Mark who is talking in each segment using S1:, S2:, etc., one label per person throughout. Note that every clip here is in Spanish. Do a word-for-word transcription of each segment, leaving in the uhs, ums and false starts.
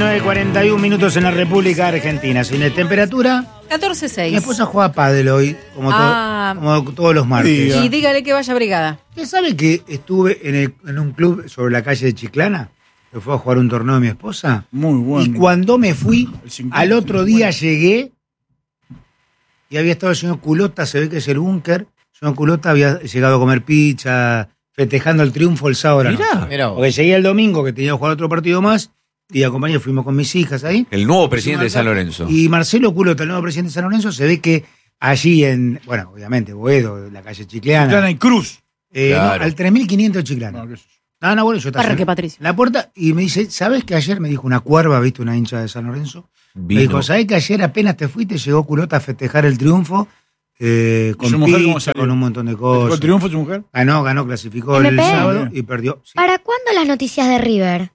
S1: diecinueve cuarenta y uno minutos en la República Argentina. Sin temperatura.
S2: catorce seis.
S1: Mi esposa juega pádel hoy, como,
S2: ah,
S1: to como todos los martes.
S2: Y dígale que vaya brigada.
S1: ¿Usted sabe que estuve en, el, en un club sobre la calle de Chiclana? Que fue a jugar un torneo de mi esposa.
S3: Muy bueno.
S1: Y cuando me fui, cincuenta, al otro día llegué y había estado el señor Culota, se ve que es el búnker. El señor Culota había llegado a comer pizza, festejando el triunfo el sábado.
S4: Mirá, mirá vos.
S1: Porque llegué el domingo, que tenía que jugar otro partido más, y acompañé, fuimos con mis hijas ahí.
S4: El nuevo presidente de San Lorenzo.
S1: Y Marcelo Culota, el nuevo presidente de San Lorenzo, se ve que allí en, bueno, obviamente, Boedo, la calle Chiclana.
S3: Chiclana y Cruz.
S1: Eh,
S4: Claro.
S1: no, al tres mil quinientos Chiclana.
S3: No,
S1: Ah, no, bueno, yo estaba
S2: Parroquia Patricio.
S1: en la puerta y me dice, ¿sabes que ayer me dijo una cuerva, viste, una hincha de San Lorenzo?
S4: Vino.
S1: Me dijo, ¿sabés que ayer apenas te fuiste, llegó Culota a festejar el triunfo? Eh, con
S3: ¿Su mujer cómo
S1: pizza,
S3: salió?
S1: con un montón de
S3: ¿El
S1: cosas.
S3: triunfo su mujer?
S1: Ganó, ganó, clasificó
S5: M
S1: el
S5: P.
S1: sábado y perdió. Sí.
S5: ¿Para cuándo las noticias de River?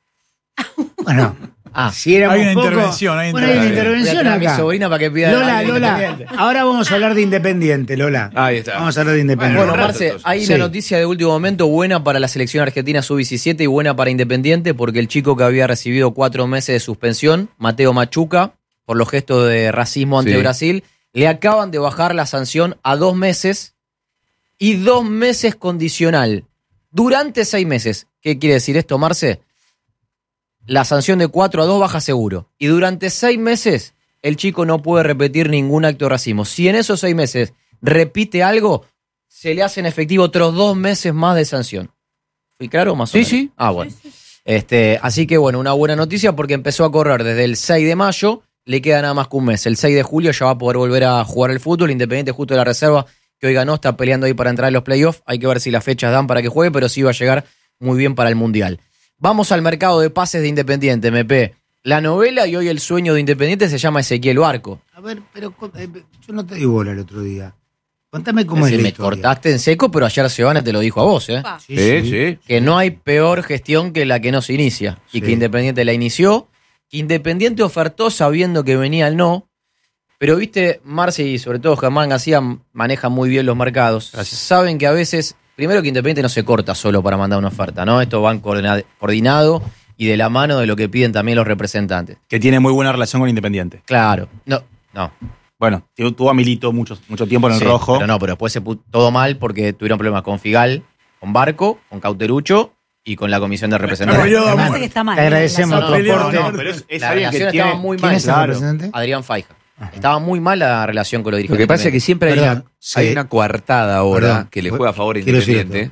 S1: Bueno,
S4: Ah,
S1: si éramos
S3: hay una
S1: poco-
S3: intervención, hay
S1: bueno, hay una
S3: intervención.
S1: intervención
S4: Voy a traer a mi
S1: acá.
S4: sobrina para que pida
S1: Lola,
S4: algo
S1: Lola,
S4: independiente.
S1: ahora vamos a hablar de Independiente, Lola.
S4: Ahí está.
S1: Vamos a hablar de Independiente.
S6: Bueno,
S4: un rato,
S6: Marce,
S4: entonces.
S6: hay
S1: Sí.
S6: una noticia de último momento buena para la selección argentina sub diecisiete y buena para Independiente porque el chico que había recibido cuatro meses de suspensión, Mateo Machuca, por los gestos de racismo ante
S4: Sí.
S6: Brasil, le acaban de bajar la sanción a dos meses y dos meses condicional. Durante seis meses. ¿Qué quiere decir esto, Marce? La sanción de cuatro a dos baja seguro. Y durante seis meses el chico no puede repetir ningún acto de racismo. Si en esos seis meses repite algo, se le hacen efectivo otros dos meses más de sanción. ¿Fui claro más o
S4: Sí,
S6: menos?
S4: sí.
S6: Ah, bueno. Este, así que bueno, una buena noticia porque empezó a correr desde el seis de mayo, le queda nada más que un mes. El seis de julio ya va a poder volver a jugar el fútbol, Independiente justo de la reserva, que hoy ganó, está peleando ahí para entrar en los playoffs. Hay que ver si las fechas dan para que juegue, pero sí va a llegar muy bien para el Mundial. Vamos al mercado de pases de Independiente, M P. La novela y hoy el sueño de Independiente se llama Ezequiel Barco.
S1: A ver, pero eh, yo no te di bola el otro día. Contame cómo
S6: Se
S1: es la
S6: me
S1: historia.
S6: cortaste en seco, pero ayer Sebana te lo dijo a vos, ¿eh?
S2: Pa.
S1: Sí,
S4: Sí,
S1: sí.
S4: sí.
S6: Que no hay peor gestión que la que no se inicia. Y
S1: Sí.
S6: que Independiente la inició. Que Independiente ofertó sabiendo que venía el no. Pero viste, Marce y sobre todo Germán García manejan muy bien los mercados.
S4: Gracias.
S6: Saben que a veces, primero que Independiente no se corta solo para mandar una oferta, ¿no? Esto van coordina- coordinado y de la mano de lo que piden también los representantes.
S7: Que tiene muy buena relación con Independiente.
S6: Claro. No, no.
S7: Bueno, tu- tuvo a Milito mucho, mucho tiempo en el
S6: Sí,
S7: rojo.
S6: Pero no, pero después se puso todo mal porque tuvieron problemas con Figal, con Barco, con Cauterucho y con la comisión de representantes.
S3: peleó
S2: Me
S3: a
S2: parece
S3: muerte.
S2: que está mal.
S1: Te agradecemos
S2: La
S1: tu
S2: zona.
S1: aporte.
S7: No, pero es, es
S6: La
S7: alguien que
S6: relación
S7: tiene...
S6: estaba muy
S1: ¿Quién
S6: mal.
S1: es el
S7: Claro.
S1: representante?
S6: Adrián Faija. Estaba muy mal la relación con los
S4: Lo
S6: dirigentes.
S4: que pasa es que siempre hay
S1: Perdón,
S4: una,
S1: sí.
S4: hay una coartada ahora
S1: Perdón,
S4: que le juega a favor a
S1: quiero decir
S4: Independiente.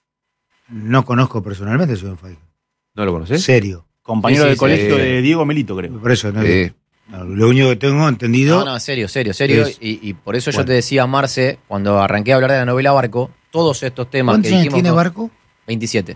S1: No conozco personalmente al señor Fay.
S4: ¿No lo conoces?
S1: Serio.
S7: Compañero
S6: Sí, sí,
S7: de
S6: sí,
S7: colegio
S4: sí.
S7: de Diego Milito, creo.
S1: Por eso, no,
S4: Sí.
S1: no, lo único que tengo entendido.
S6: No, no, serio, serio, serio.
S1: Es-
S6: Y, y por eso yo
S1: Bueno.
S6: te decía, Marce, cuando arranqué a hablar de la novela Barco, todos estos temas que
S1: ¿Cuántos años
S6: dijimos.
S1: tiene
S6: no-
S1: Barco?
S6: veintisiete.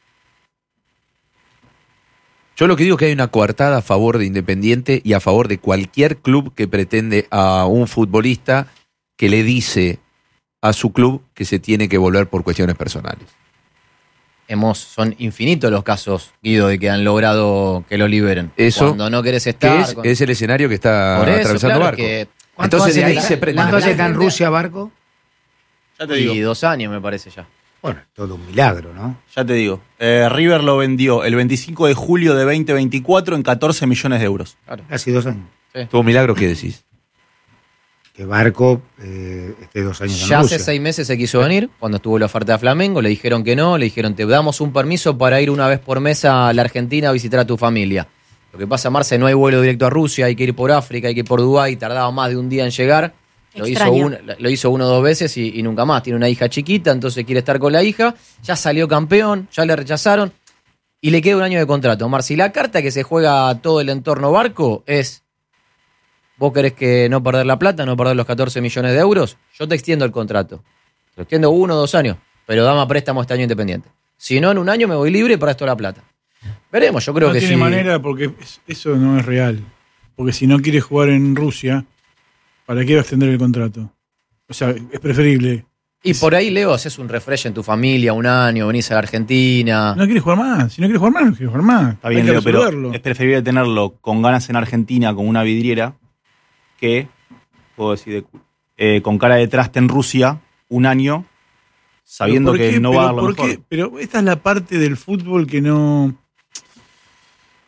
S4: Yo lo que digo es que hay una coartada a favor de Independiente y a favor de cualquier club que pretende a un futbolista que le dice a su club que se tiene que volver por cuestiones personales.
S6: Hemos, son infinitos los casos, Guido, de que han logrado que lo liberen.
S4: Eso,
S6: Cuando no querés
S4: Que
S6: estar.
S4: es,
S6: con-
S4: es el escenario que está
S6: por eso,
S4: atravesando
S6: claro,
S4: Barco.
S6: que-
S1: ¿Cuánto
S4: Entonces de
S1: hace
S4: ahí
S1: que-
S4: se prende.
S1: ¿Cuánto
S6: la
S1: hace que en
S6: gente-
S1: Rusia Barco?
S7: Ya te digo.
S6: Y dos años, me parece ya.
S1: Bueno, todo un milagro, ¿no?
S7: Ya te digo. Eh, River lo vendió el veinticinco de julio de veinte veinticuatro en catorce millones de euros.
S1: Casi dos años.
S4: ¿Todo milagro qué decís?
S1: Que Barco eh, esté dos años en
S6: Ya
S1: Rusia.
S6: hace seis meses se quiso venir, cuando estuvo la oferta de Flamengo, le dijeron que no, le dijeron te damos un permiso para ir una vez por mes a la Argentina a visitar a tu familia. Lo que pasa, Marce, no hay vuelo directo a Rusia, hay que ir por África, hay que ir por Dubái, tardaba más de un día en llegar. Lo hizo,
S2: Extraño.
S6: un- lo hizo uno o dos veces y, y nunca más. Tiene una hija chiquita, entonces quiere estar con la hija. Ya salió campeón, ya le rechazaron y le queda un año de contrato. Marce, y la carta que se juega a todo el entorno Barco es: ¿vos querés que no perder la plata, no perder los catorce millones de euros? Yo te extiendo el contrato. Lo extiendo uno o dos años, pero dame a préstamo este año Independiente. Si no, en un año me voy libre para esto la plata. Veremos, yo creo
S3: no
S6: que
S3: tiene
S6: sí.
S3: manera porque es- eso no es real. Porque si no quiere jugar en Rusia, ¿para qué va a extender el contrato? O sea, es preferible.
S6: Y por ahí, Leo, haces un refresh en tu familia, un año, venís a la Argentina.
S3: No quiere jugar más. Si no quiere jugar más, no quiere jugar más.
S7: Está bien,
S3: Hay que
S7: Leo, pero
S3: resolverlo.
S7: es preferible tenerlo con ganas en Argentina, con una vidriera, que, puedo decir, de cu- eh, con cara de traste en Rusia, un año, sabiendo
S3: ¿Pero por
S7: que
S3: qué?
S7: no
S3: Pero
S7: va a dar lo
S3: ¿por
S7: mejor.
S3: qué? Pero esta es la parte del fútbol que no...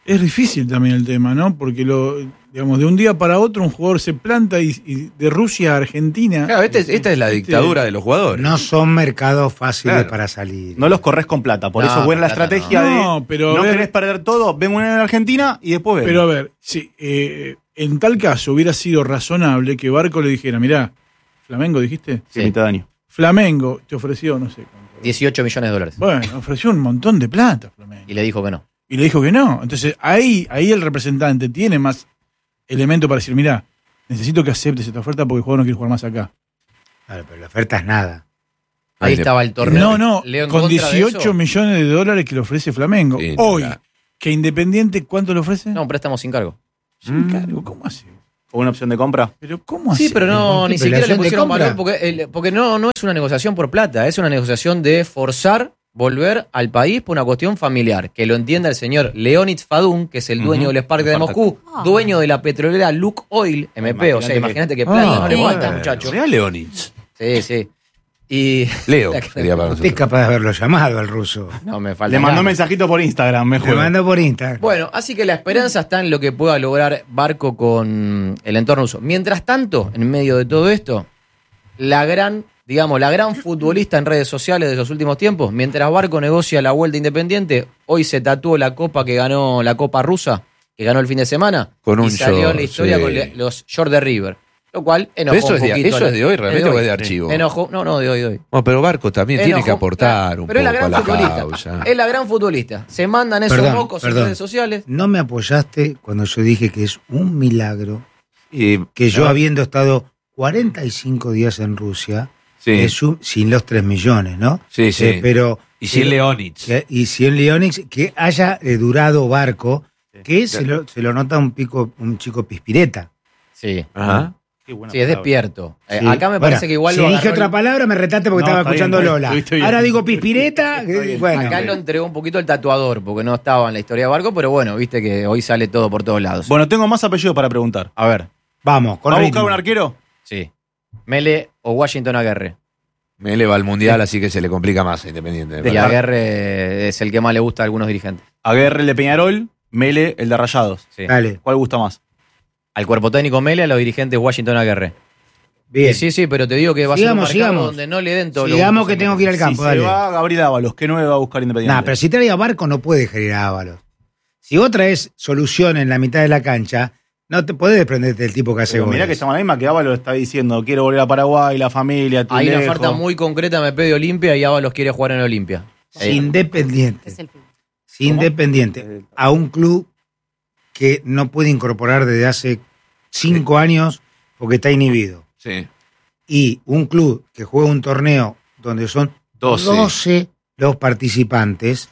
S3: Es difícil también el tema, ¿no? Porque lo, digamos, de un día para otro un jugador se planta y, y de Rusia a Argentina.
S4: Claro, este, esta es la dictadura de los jugadores.
S1: No son mercados fáciles
S4: Claro.
S1: para salir.
S7: No los corres con plata. Por
S6: No,
S7: eso es buena la
S6: plata
S7: estrategia
S3: no.
S7: de
S3: No, pero a
S7: no
S3: ver-
S7: querés perder todo, ven una en Argentina y después ven.
S3: Pero a ver, sí, eh, en tal caso hubiera sido razonable que Barco le dijera, mirá, Flamengo dijiste,
S7: Sí,
S6: Sí.
S7: mitad de año.
S3: Flamengo te ofreció, no sé cuánto.
S6: dieciocho millones de dólares.
S3: Bueno, ofreció un montón de plata Flamengo.
S6: Y le dijo que no.
S3: Y le dijo que no. Entonces ahí, ahí el representante tiene más elemento para decir, mirá, necesito que aceptes esta oferta porque el jugador no quiere jugar más acá.
S1: Claro, pero la oferta es nada.
S6: Ahí
S4: Ahí le-
S6: estaba el torneo.
S3: No, no,
S6: Leo en
S3: con
S6: contra de
S3: dieciocho
S6: eso.
S3: millones de dólares que le ofrece Flamengo.
S4: Sí, no,
S3: Hoy,
S4: claro.
S3: que Independiente, ¿cuánto le ofrece?
S6: No, un préstamo sin cargo.
S3: Sin cargo, ¿cómo hace?
S7: ¿O una opción de compra?
S3: Pero ¿cómo hace?
S6: Sí, pero no,
S1: ¿Por qué?
S6: ni
S1: Pero
S6: siquiera
S1: la
S6: le
S1: acción de
S6: pusieron
S1: compra.
S6: valor porque, el- porque no, no es una negociación por plata, es una negociación de forzar volver al país por una cuestión familiar. Que lo entienda el señor Leonid Fadun, que es el dueño
S7: Ujú.
S6: del Spartak de Moscú,
S2: Ah.
S6: dueño de la petrolera Luke Oil M P. O sea,
S7: Imagínate que-
S6: imagínate que plata
S3: Ah,
S6: no le
S3: bueno.
S6: falta, muchacho.
S4: Real Leonitz.
S6: Sí, sí. Y.
S4: Leo sería para
S1: Usted es
S4: nosotros.
S1: capaz de haberlo llamado al ruso.
S6: No me falta.
S7: Le mandó un
S6: ganas.
S7: mensajito por Instagram,
S1: Le
S7: mejor.
S1: mando por Instagram.
S6: Bueno, así que la esperanza está en lo que pueda lograr Barco con el entorno ruso. Mientras tanto, en medio de todo esto, la gran, digamos, la gran futbolista en redes sociales de los últimos tiempos, mientras Barco negocia la vuelta independiente, hoy se tatuó la copa que ganó, la copa rusa, que ganó el fin de semana,
S4: Con un
S6: y salió en
S4: short,
S6: la historia
S4: sí.
S6: con le- los short de River. Lo cual enojó
S4: ¿Eso
S6: un
S4: es de-
S6: poquito.
S4: eso
S6: a
S4: es de hoy realmente o es de archivo?
S6: Enojó, no, no, de hoy, de hoy.
S4: Bueno, pero Barco también tiene
S6: Enojó,
S4: que aportar
S6: claro,
S4: un
S6: pero es la
S4: poco a
S6: gran
S4: la
S6: futbolista.
S4: causa.
S6: Es la gran futbolista. Se mandan esos
S1: Perdón,
S6: mocos en
S1: perdón.
S6: redes sociales.
S1: No me apoyaste cuando yo dije que es un milagro
S4: Y-
S1: que yo
S4: no,
S1: habiendo estado cuarenta y cinco días en Rusia,
S4: Sí,
S1: es un- sin los tres millones, ¿no?
S4: sí, sí.
S1: Eh, pero,
S4: y sin
S1: pero-
S4: Leonitz.
S1: que- y sin Leonix, que haya eh, durado Barco, que se lo, se lo nota un pico, un chico pispireta.
S6: Sí.
S4: Ajá.
S7: Qué buena
S6: Sí, es
S7: palabra.
S6: despierto. Eh,
S1: Sí.
S6: acá me
S1: Bueno,
S6: parece que igual
S1: si
S6: lo
S1: dije
S6: agarró
S1: otra
S6: el-
S1: palabra me retaste porque
S7: No,
S1: estaba
S7: está bien,
S1: escuchando
S7: está bien,
S1: Lola.
S7: estuviste bien.
S1: Ahora digo pispireta, que-
S7: bien.
S1: bueno.
S6: Acá lo entregó un poquito el tatuador, porque no estaba en la historia de Barco, pero bueno, viste que hoy sale todo por todos lados.
S7: Bueno, tengo más apellidos para preguntar.
S6: A ver,
S1: Vamos, con
S7: ¿Va a
S1: ritmo.
S7: buscar un arquero?
S6: sí. Mele o Washington Aguerre.
S4: Me eleva al mundial, así que se le complica más a Independiente.
S6: Y Aguerre es el que más le gusta a algunos dirigentes.
S7: Aguerre, el de Peñarol, Mele, el de Rayados.
S6: Sí.
S1: Dale,
S7: ¿Cuál gusta más?
S6: Al cuerpo técnico Mele, a los dirigentes Washington Aguerre.
S1: bien.
S6: Sí, sí, pero te digo que va
S1: Sigamos,
S6: a ser un mercado
S1: sigamos.
S6: donde no le den todo lo
S1: Digamos que tengo que ir al
S7: Si
S1: campo,
S7: se
S1: dale.
S7: va Gabriel Ábalos, ¿qué nueve va a buscar Independiente?
S1: Nah, pero si trae a Barco no puede generar a Ábalos. Si vos traes solución en la mitad de la cancha, no te podés desprenderte del tipo que hace
S7: Pero mirá
S1: goles.
S7: que estamos la misma que Ábalos está diciendo, quiero volver a Paraguay, la familia, tu
S6: Hay una
S7: lejos.
S6: oferta muy concreta, me pide Olimpia y Ábalos quiere jugar en Olimpia.
S1: Si
S6: Eh,
S1: Independiente,
S2: Es el fin.
S1: si Independiente a un club que no puede incorporar desde hace cinco años porque está inhibido,
S4: Sí.
S1: y un club que juega un torneo donde son
S4: doce.
S1: doce los participantes,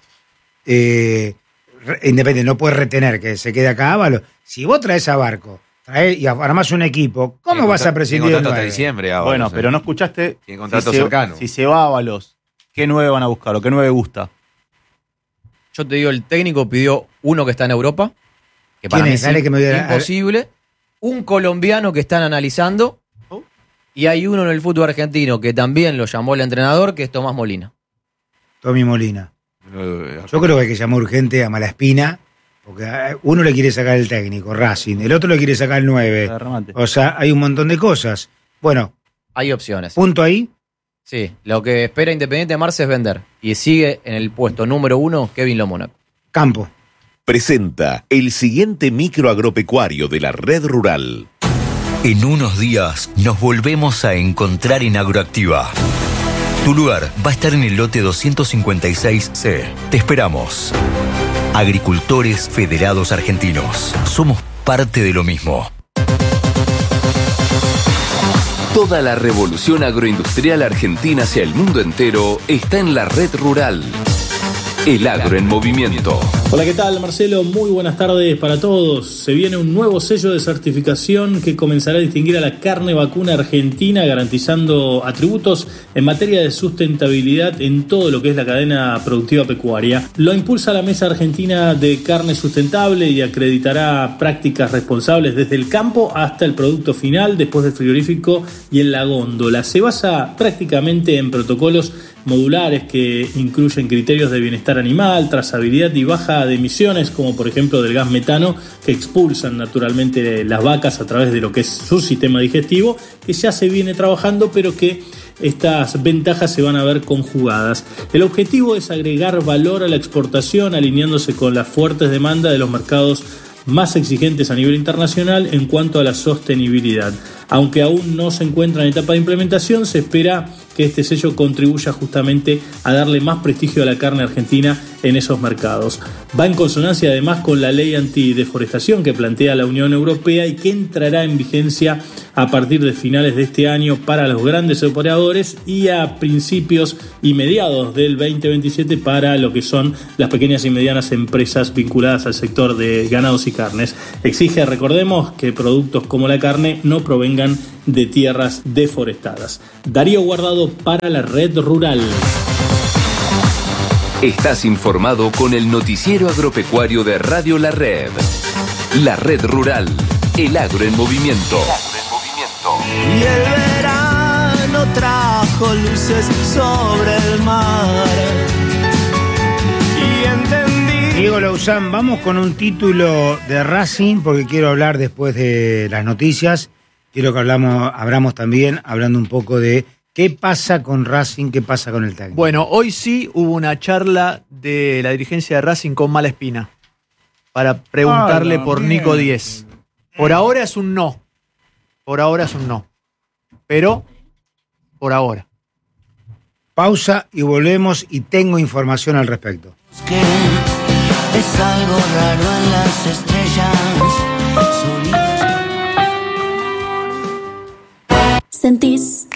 S1: eh, re- Independiente no puede retener que se quede acá Ábalos. Si vos traes a Barco traes y armás un equipo, ¿cómo
S4: Tiene
S1: vas a
S4: contra-
S1: prescindir
S4: tiene
S1: de
S4: contrato hasta
S1: nueve?
S4: diciembre ahora.
S7: Bueno,
S4: no sé.
S7: pero no escuchaste.
S4: Tiene contrato
S7: si se-
S4: cercano.
S7: Si se va Ábalos, ¿qué nueve van a buscar o qué nueve gusta?
S6: Yo te digo, el técnico pidió uno que está en Europa, que
S1: ¿Quién
S6: para mí
S1: es?
S6: es
S1: Dale que me voy a-
S6: imposible. Un colombiano que están analizando.
S7: Oh.
S6: Y hay uno en el fútbol argentino que también lo llamó el entrenador, que es Tomás Molina.
S1: Tommy Molina.
S4: Eh,
S1: Yo creo que hay que llamar urgente a Malaspina, porque eh, uno le quiere sacar el técnico, Racing, el otro le quiere sacar el nueve.
S7: De remate.
S1: O sea, hay un montón de cosas. Bueno,
S6: Hay opciones.
S1: punto ahí.
S6: Sí, lo que espera Independiente Marce es vender. Y sigue en el puesto número uno Kevin Lomónaco.
S1: Campo.
S8: Presenta el siguiente micro agropecuario de la red rural.
S9: En unos días nos volvemos a encontrar en Agroactiva. Tu lugar va a estar en el lote doscientos cincuenta y seis C. Te esperamos. Agricultores Federados Argentinos. Somos parte de lo mismo.
S10: Toda la revolución agroindustrial argentina hacia el mundo entero está en la red rural. El agro en movimiento.
S11: Hola, ¿qué tal, Marcelo? Muy buenas tardes para todos. Se viene un nuevo sello de certificación que comenzará a distinguir a la carne vacuna argentina, garantizando atributos en materia de sustentabilidad en todo lo que es la cadena productiva pecuaria. Lo impulsa la Mesa Argentina de Carne Sustentable y acreditará prácticas responsables desde el campo hasta el producto final, después del frigorífico y en la góndola. Se basa prácticamente en protocolos modulares que incluyen criterios de bienestar animal, trazabilidad y baja de emisiones, como por ejemplo del gas metano, que expulsan naturalmente las vacas a través de lo que es su sistema digestivo, que ya se viene trabajando, pero que estas ventajas se van a ver conjugadas. El objetivo es agregar valor a la exportación, alineándose con las fuertes demandas de los mercados más exigentes a nivel internacional en cuanto a la sostenibilidad. Aunque aún no se encuentra en etapa de implementación, se espera que este sello contribuya justamente a darle más prestigio a la carne argentina en esos mercados. Va en consonancia además con la ley antideforestación que plantea la Unión Europea y que entrará en vigencia a partir de finales de este año para los grandes operadores y a principios y mediados del veinte veintisiete para lo que son las pequeñas y medianas empresas vinculadas al sector de ganados y carnes. Exige, recordemos, que productos como la carne no provengan de tierras deforestadas. Darío Guardado para la Red Rural.
S10: Estás informado con el noticiero agropecuario de Radio La Red. La Red Rural, el agro en movimiento.
S12: Y el verano trajo luces sobre el mar. Y entendí.
S1: Diego Lauzán, vamos con un título de Racing, porque quiero hablar después de las noticias. Quiero que hablamos, hablamos también, hablando un poco de qué pasa con Racing, qué pasa con el técnico.
S13: Bueno, hoy sí hubo una charla de la dirigencia de Racing con Malaspina para preguntarle
S1: ah,
S13: por
S1: bien.
S13: Nico Díez. Por ahora es un no. Por ahora es un no. Pero, por ahora.
S1: Pausa y volvemos y tengo información al respecto.
S12: Que es algo raro en las estrellas. Sonidos.
S14: Sentís